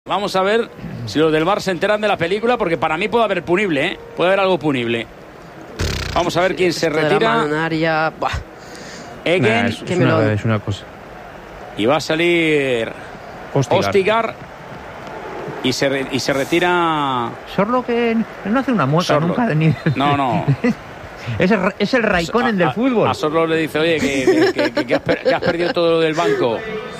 Vamos a ver si los del VAR se enteran de la película, porque para mí puede haber punible, ¿eh? Puede haber algo punible. Vamos a ver quién se retira. Egen. Es una cosa. Y va a salir Ostigar. Y se retira. Sorlo, que no hace una mueca nunca. No. Es el Raikkonen del fútbol. A Sorlo le dice, oye, que has perdido todo lo del banco.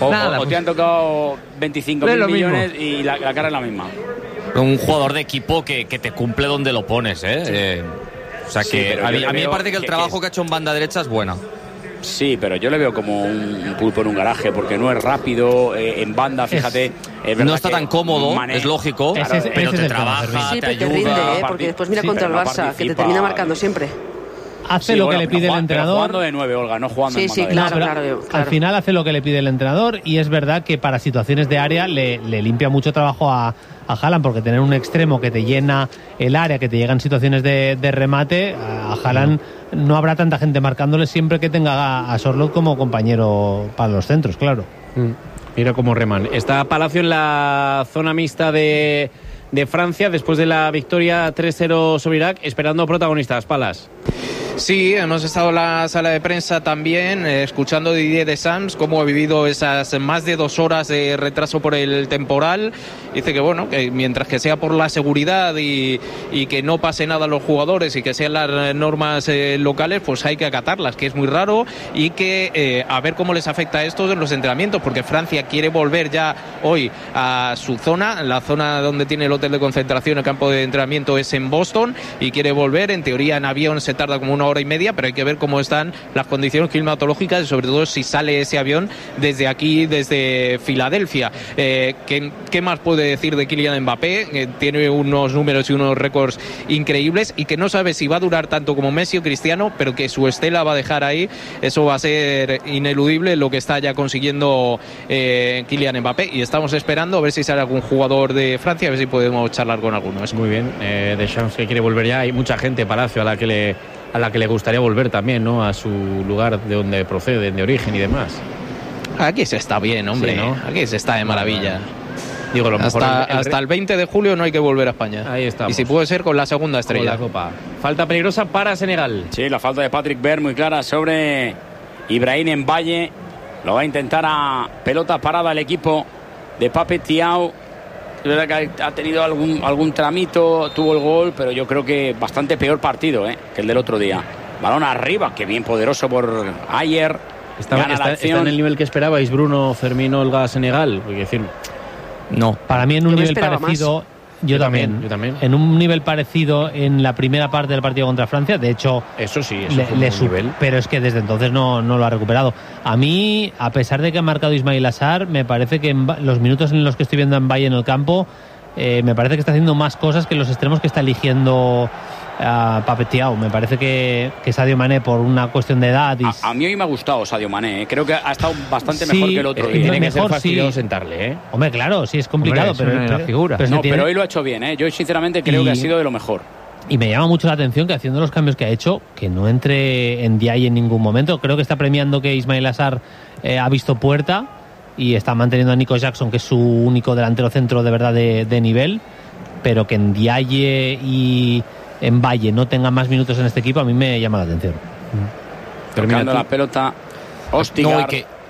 O te han tocado 25.000 millones y la cara es la misma. Un jugador de equipo que te cumple donde lo pones, ¿eh? O sea, que a mí me parece que el trabajo que ha hecho en banda derecha es buena. Sí, pero yo le veo como un pulpo en un garaje, porque no es rápido, en banda, fíjate. No está tan cómodo, es lógico, pero te trabaja, sí, te pero ayuda. te rinde, porque después mira contra el Barça, que te termina marcando siempre. Hace lo que le pide el entrenador. Jugando de 9, Olga, no jugando en Sí, claro. Al final hace lo que le pide el entrenador, y es verdad que para situaciones de área le limpia mucho trabajo a Haaland, porque tener un extremo que te llena el área, que te llegan situaciones de remate, a Haaland no habrá tanta gente marcándole siempre que tenga a Sorloth como compañero para los centros, claro. Mira cómo reman. Está Palacio en la zona mixta de Francia después de la victoria 3-0 sobre Irak, esperando protagonistas. Palas. Sí, hemos estado en la sala de prensa también, escuchando a Didier Deschamps cómo ha vivido esas más de 2 horas de retraso por el temporal. Dice que bueno, que mientras que sea por la seguridad y que no pase nada a los jugadores y que sean las normas locales, pues hay que acatarlas, que es muy raro, y que a ver cómo les afecta esto en los entrenamientos, porque Francia quiere volver ya hoy a su zona, la zona donde tiene el hotel de concentración, el campo de entrenamiento es en Boston, y quiere volver. En teoría en avión se tarda como 1 hora y media, pero hay que ver cómo están las condiciones climatológicas y sobre todo si sale ese avión desde aquí, desde Filadelfia. ¿Qué más puede decir de Kylian Mbappé? Tiene unos números y unos récords increíbles, y que no sabe si va a durar tanto como Messi o Cristiano, pero que su estela va a dejar ahí. Eso va a ser ineludible, lo que está ya consiguiendo Kylian Mbappé, y estamos esperando a ver si sale algún jugador de Francia, a ver si podemos charlar con algunos. Muy bien, Deschamps, que quiere volver ya. Hay mucha gente, Palacio, a la que le gustaría volver también, ¿no? A su lugar de donde procede, de origen y demás. Aquí se está bien, hombre, sí, ¿no? Aquí se está de maravilla. Digo, lo mejor hasta el 20 de julio no hay que volver a España. Ahí estamos. Y si puede ser con la segunda estrella. Con la Copa. Falta peligrosa para Senegal. Sí, la falta de Patrick Vert muy clara sobre Ibrahim Mbaye. Lo va a intentar a pelota parada el equipo de Pape Thiaw. Es verdad que ha tenido algún tramito, tuvo el gol, pero yo creo que bastante peor partido que el del otro día. Balón arriba, que bien poderoso por Ayer. Está en el nivel que esperabais, Bruno, Fermín, Olga, Senegal. Porque decir, no. Para mí en un nivel parecido. Más. Yo también. En un nivel parecido en la primera parte del partido contra Francia. De hecho, eso sí, nivel. Pero es que desde entonces no lo ha recuperado. A mí, a pesar de que ha marcado Ismail Assar, me parece que en los minutos en los que estoy viendo a Mbaye en el campo, me parece que está haciendo más cosas que los extremos que está eligiendo a Pape Thiaw. Me parece que Sadio Mané, por una cuestión de edad. A mí hoy me ha gustado Sadio Mané. Creo que ha estado bastante mejor que el otro día. Tiene que ser fastidioso sentarle. Hombre, claro, sí es complicado, pero hoy lo ha hecho bien. Yo sinceramente creo que ha sido de lo mejor. Y me llama mucho la atención que, haciendo los cambios que ha hecho, que no entre en Ndiaye en ningún momento. Creo que está premiando que Ismail Assar ha visto puerta y está manteniendo a Nico Jackson, que es su único delantero centro de verdad de nivel, pero que Ndiaye y Mbaye no tengan más minutos en este equipo, a mí me llama la atención. Tocando la pelota Ostigar.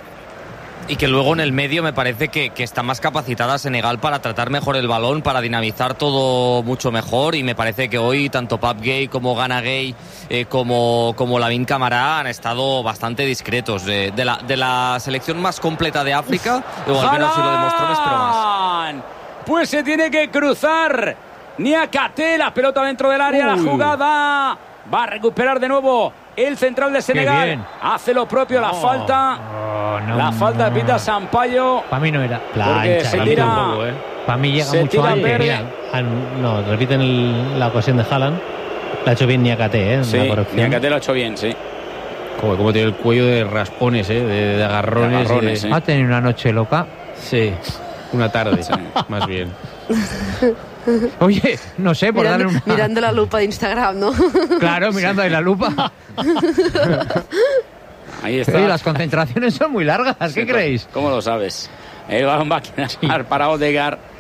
Y que luego en el medio me parece que está más capacitada Senegal para tratar mejor el balón, para dinamizar todo mucho mejor, y me parece que hoy tanto Pape Gueye como Gana Gueye como Lamine Camara han estado bastante discretos. De la selección más completa de África, o al menos si lo demostró, me espero más. Pues se tiene que cruzar Niakate, la pelota dentro del área. La jugada va a recuperar de nuevo el central de Senegal. Hace lo propio, la falta. La falta de Pita Sampaio. Para mí no era. Porque se tira. Para mí llega mucho antes. No, repiten la ocasión de Haaland. La ha hecho bien Niakate, Sí, Niakate lo ha hecho bien, sí. Como tiene el cuello de raspones, de agarrones. Ha tenido una noche loca. Sí, una tarde, más bien. Oye, no sé, por darle una... Mirando la lupa de Instagram, ¿no? Claro, mirando ahí la lupa. Ahí está. Sí, las concentraciones son muy largas, ¿qué creéis? ¿Cómo lo sabes? El balón va a quedar para Odegaard.